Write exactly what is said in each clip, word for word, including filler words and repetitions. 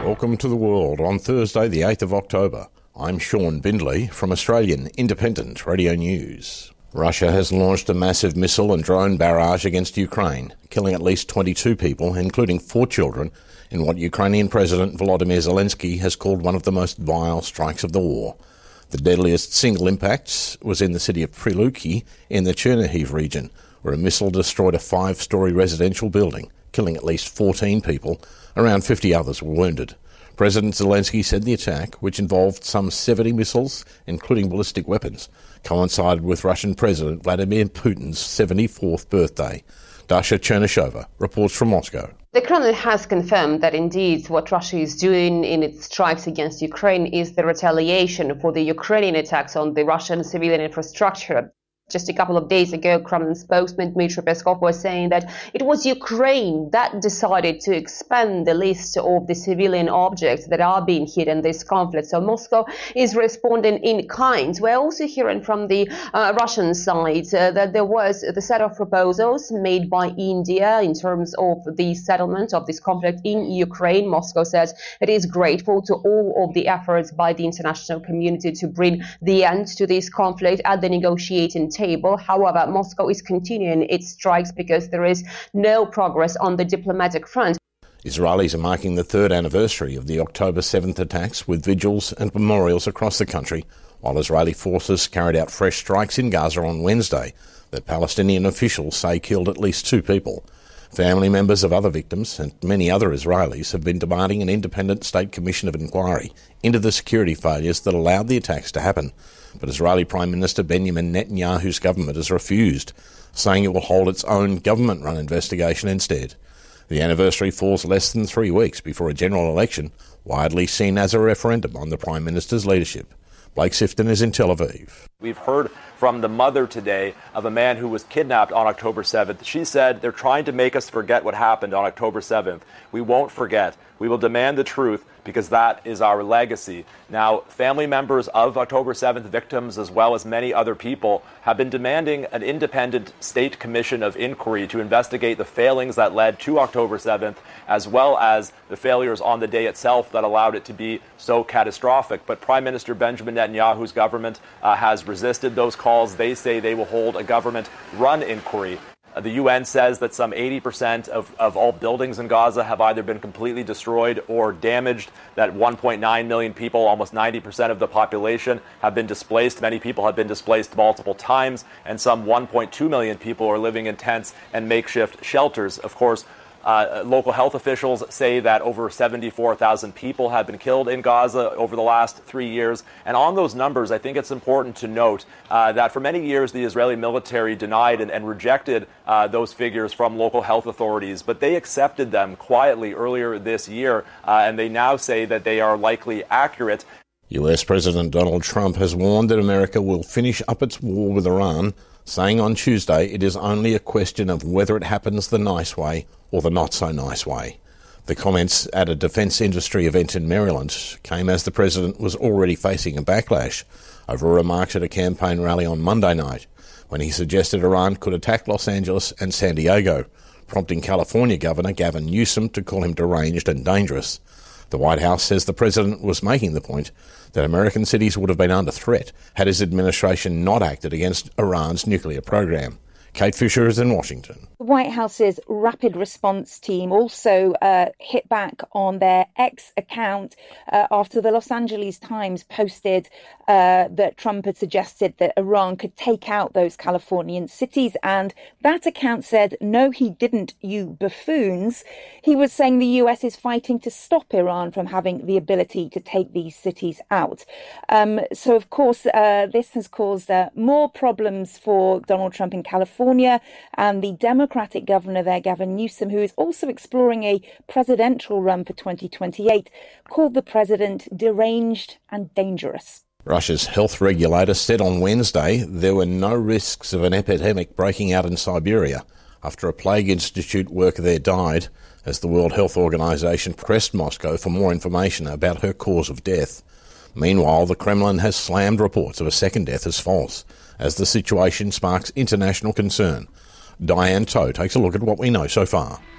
Welcome to the world on Thursday the eighth of October. I'm Sean Bindley from Australian Independent Radio News. Russia has launched a massive missile and drone barrage against Ukraine, killing at least twenty-two people, including four children, in what Ukrainian President Volodymyr Zelensky has called one of the most vile strikes of the war. The deadliest single impact was in the city of Prilukki in the Chernihiv region, where a missile destroyed a five-storey residential building, killing at least fourteen people. Around fifty others were wounded. President Zelensky said the attack, which involved some seventy missiles, including ballistic weapons, coincided with Russian President Vladimir Putin's seventy-fourth birthday. Dasha Chernyshova reports from Moscow. The Kremlin has confirmed that indeed what Russia is doing in its strikes against Ukraine is the retaliation for the Ukrainian attacks on the Russian civilian infrastructure. Just a couple of days ago, Kremlin spokesman Dmitry Peskov was saying that it was Ukraine that decided to expand the list of the civilian objects that are being hit in this conflict. So Moscow is responding in kind. We're also hearing from the uh, Russian side uh, that there was the set of proposals made by India in terms of the settlement of this conflict in Ukraine. Moscow says it is grateful to all of the efforts by the international community to bring the end to this conflict at the negotiating table. However, Moscow is continuing its strikes because there is no progress on the diplomatic front. Israelis are marking the third anniversary of the October seventh attacks with vigils and memorials across the country, while Israeli forces carried out fresh strikes in Gaza on Wednesday that Palestinian officials say killed at least two people. Family members of other victims and many other Israelis have been demanding an independent state commission of inquiry into the security failures that allowed the attacks to happen. But Israeli Prime Minister Benjamin Netanyahu's government has refused, saying it will hold its own government-run investigation instead. The anniversary falls less than three weeks before a general election, widely seen as a referendum on the Prime Minister's leadership. Blake Sifton is in Tel Aviv. We've heard from the mother today of a man who was kidnapped on October seventh. She said, "They're trying to make us forget what happened on October seventh. We won't forget. We will demand the truth because that is our legacy." Now, family members of October seventh victims, as well as many other people, have been demanding an independent state commission of inquiry to investigate the failings that led to October seventh, as well as the failures on the day itself that allowed it to be so catastrophic. But Prime Minister Benjamin Netanyahu's government uh, has resisted those calls. They say they will hold a government-run inquiry. The U N says that some eighty percent of, of all buildings in Gaza have either been completely destroyed or damaged, that one point nine million people, almost ninety percent of the population, have been displaced. Many people have been displaced multiple times, and some one point two million people are living in tents and makeshift shelters. Of course, Uh, local health officials say that over seventy-four thousand people have been killed in Gaza over the last three years. And on those numbers, I think it's important to note uh, that for many years, the Israeli military denied and, and rejected uh, those figures from local health authorities. But they accepted them quietly earlier this year, uh, and they now say that they are likely accurate. U S President Donald Trump has warned that America will finish up its war with Iran, saying on Tuesday it is only a question of whether it happens the nice way or the not-so-nice way. The comments at a defence industry event in Maryland came as the president was already facing a backlash over remarks at a campaign rally on Monday night when he suggested Iran could attack Los Angeles and San Diego, prompting California Governor Gavin Newsom to call him deranged and dangerous. The White House says the president was making the point that American cities would have been under threat had his administration not acted against Iran's nuclear program. Kate Fisher is in Washington. The White House's rapid response team also uh, hit back on their X account uh, after the Los Angeles Times posted uh, that Trump had suggested that Iran could take out those Californian cities. And that account said, "No, he didn't, you buffoons." He was saying the U S is fighting to stop Iran from having the ability to take these cities out. Um, so, of course, uh, this has caused uh, more problems for Donald Trump in California and the Democratic governor there, Gavin Newsom, who is also exploring a presidential run for twenty twenty-eight, called the president deranged and dangerous. Russia's health regulator said on Wednesday there were no risks of an epidemic breaking out in Siberia after a plague institute worker there died, as the World Health Organization pressed Moscow for more information about her cause of death. Meanwhile, the Kremlin has slammed reports of a second death as false, as the situation sparks international concern. Diane Toe takes a look at what we know so far.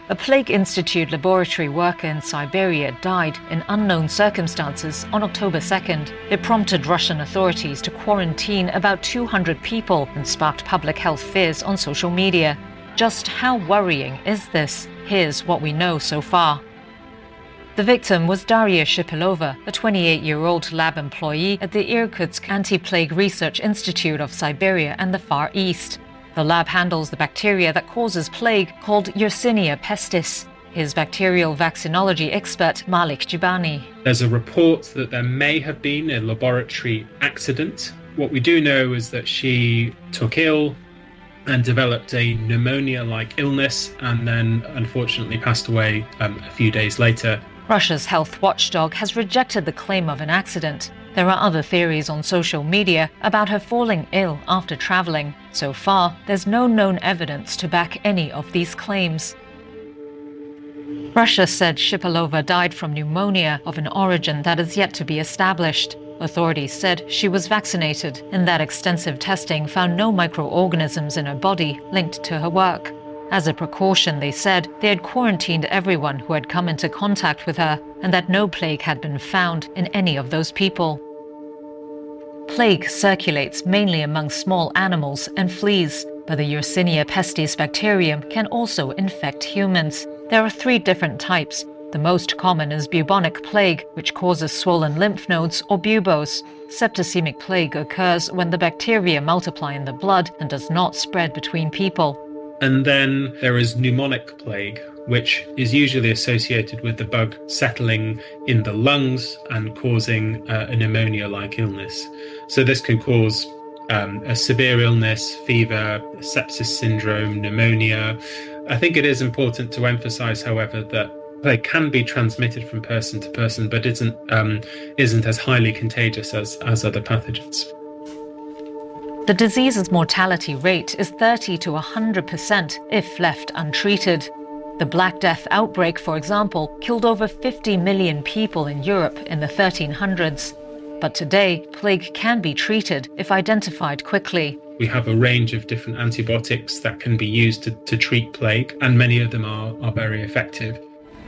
A Plague Institute laboratory worker in Siberia died in unknown circumstances on October second. It prompted Russian authorities to quarantine about two hundred people and sparked public health fears on social media. Just how worrying is this? Here's what we know so far. The victim was Daria Shipilova, a twenty-eight-year-old lab employee at the Irkutsk Anti-Plague Research Institute of Siberia and the Far East. The lab handles the bacteria that causes plague called Yersinia pestis. Here's bacterial vaccinology expert Malik Jibani. There's a report that there may have been a laboratory accident. What we do know is that she took ill and developed a pneumonia-like illness and then unfortunately passed away um, a few days later. Russia's health watchdog has rejected the claim of an accident. There are other theories on social media about her falling ill after traveling. So far, there's no known evidence to back any of these claims. Russia said Shipilova died from pneumonia of an origin that is yet to be established. Authorities said she was vaccinated, and that extensive testing found no microorganisms in her body linked to her work. As a precaution, they said, they had quarantined everyone who had come into contact with her and that no plague had been found in any of those people. Plague circulates mainly among small animals and fleas, but the Yersinia pestis bacterium can also infect humans. There are three different types. The most common is bubonic plague, which causes swollen lymph nodes or buboes. Septicemic plague occurs when the bacteria multiply in the blood and does not spread between people. And then there is pneumonic plague, which is usually associated with the bug settling in the lungs and causing uh, a pneumonia-like illness. So this can cause um, a severe illness, fever, sepsis syndrome, pneumonia. I think it is important to emphasize, however, that plague can be transmitted from person to person, but isn't um, isn't as highly contagious as, as other pathogens. The disease's mortality rate is thirty to one hundred percent if left untreated. The Black Death outbreak, for example, killed over fifty million people in Europe in the thirteen hundreds. But today, plague can be treated if identified quickly. We have a range of different antibiotics that can be used to, to treat plague, and many of them are, are very effective.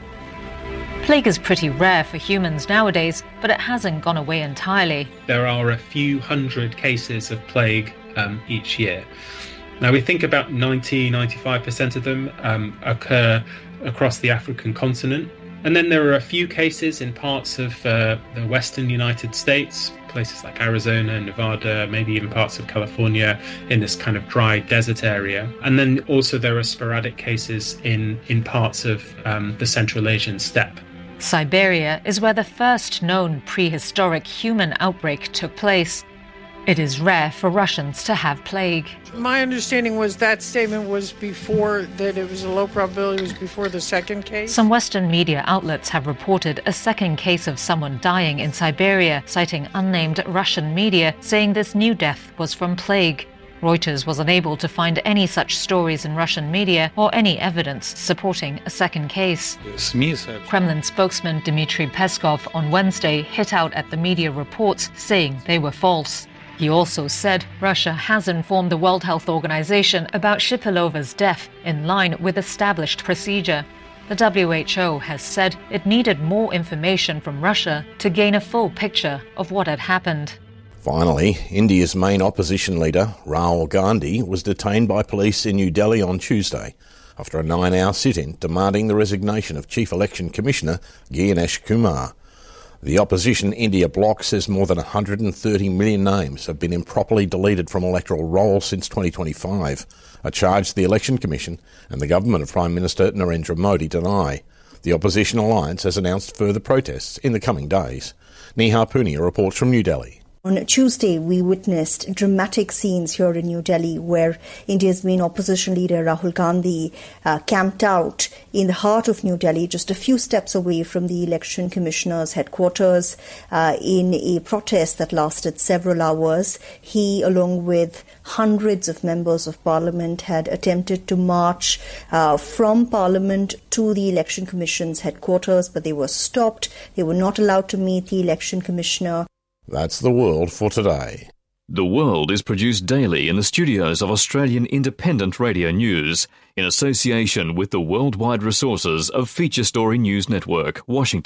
Plague is pretty rare for humans nowadays, but it hasn't gone away entirely. There are a few hundred cases of plague um, each year. Now, we think about ninety to ninety-five percent of them um, occur across the African continent. And then there are a few cases in parts of uh, the western United States, places like Arizona, Nevada, maybe even parts of California, in this kind of dry desert area. And then also there are sporadic cases in, in parts of um, the Central Asian steppe. Siberia is where the first known prehistoric human outbreak took place. It is rare for Russians to have plague. My understanding was that statement was before, that it was a low probability, it was before the second case. Some Western media outlets have reported a second case of someone dying in Siberia, citing unnamed Russian media saying this new death was from plague. Reuters was unable to find any such stories in Russian media or any evidence supporting a second case. Kremlin spokesman Dmitry Peskov on Wednesday hit out at the media reports, saying they were false. He also said Russia has informed the World Health Organization about Shipilova's death in line with established procedure. The W H O has said it needed more information from Russia to gain a full picture of what had happened. Finally, India's main opposition leader, Rahul Gandhi, was detained by police in New Delhi on Tuesday after a nine-hour sit-in demanding the resignation of Chief Election Commissioner Gyanesh Kumar. The opposition India bloc says more than one hundred thirty million names have been improperly deleted from electoral rolls since twenty twenty-five, a charge the Election Commission and the government of Prime Minister Narendra Modi deny. The opposition alliance has announced further protests in the coming days. Neha Punia reports from New Delhi. On Tuesday, we witnessed dramatic scenes here in New Delhi where India's main opposition leader Rahul Gandhi uh, camped out in the heart of New Delhi, just a few steps away from the Election Commissioner's headquarters, uh, in a protest that lasted several hours. He, along with hundreds of members of Parliament, had attempted to march uh, from Parliament to the Election Commission's headquarters, but they were stopped. They were not allowed to meet the Election Commissioner. That's the world for today. The World is produced daily in the studios of Australian Independent Radio News in association with the worldwide resources of Feature Story News Network, Washington.